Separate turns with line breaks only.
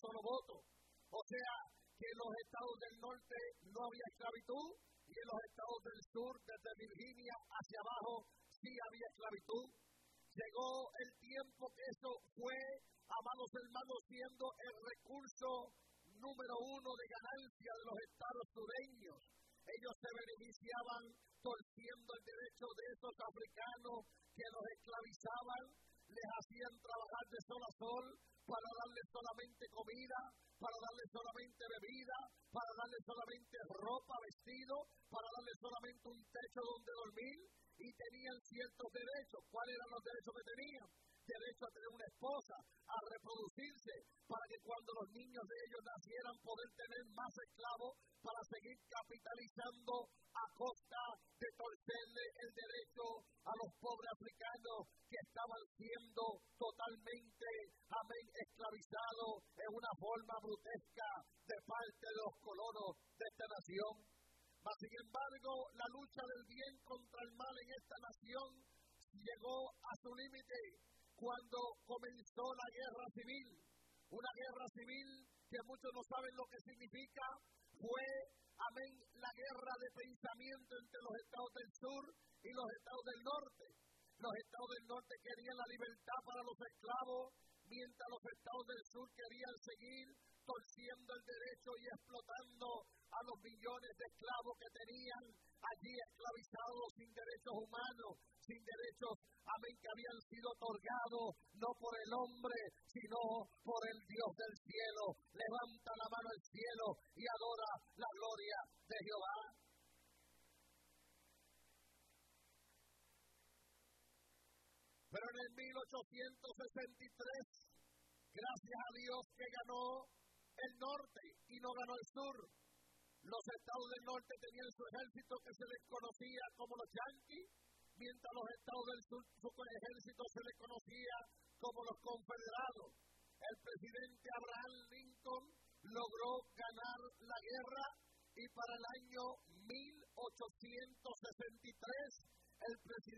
solo voto. O sea, que en los estados del norte no había esclavitud y en los estados del sur, desde Virginia hacia abajo, sí había esclavitud. Llegó el tiempo que eso fue, amados hermanos, siendo el recurso número uno de ganancia de los estados sureños. Ellos se beneficiaban torciendo el derecho de esos africanos que los esclavizaban, les hacían trabajar de sol a sol para darles solamente comida, para darles solamente bebida, para darles solamente ropa, vestido, para darles solamente un techo donde dormir, y tenían ciertos derechos. ¿Cuáles eran los derechos que tenían? Derecho a tener una esposa, a reproducirse, para que cuando los niños de ellos nacieran poder tener más esclavos para seguir capitalizando a costa de torcerle el derecho a los pobres africanos que estaban siendo totalmente, amén, esclavizados en una forma brutesca de parte de los colonos de esta nación. Mas, sin embargo, la lucha del bien contra el mal en esta nación llegó a su límite cuando comenzó la guerra civil. Una guerra civil que muchos no saben lo que significa. Fue, amén, la guerra de pensamiento entre los estados del sur y los estados del norte. Los estados del norte querían la libertad para los esclavos, mientras los estados del sur querían seguir torciendo el derecho y explotando a los millones de esclavos que tenían allí esclavizados sin derechos humanos, sin derechos, amén, que habían sido otorgados no por el hombre, sino por el Dios del cielo. Levanta la mano al cielo y adora la gloria de Jehová. Pero en el 1863, gracias a Dios que ganó el norte y no ganó el sur. Los estados del norte tenían su ejército que se les conocía como los yanquis, mientras los estados del sur su ejército se les conocía como los confederados. El presidente Abraham Lincoln logró ganar la guerra y para el año 1863 el presidente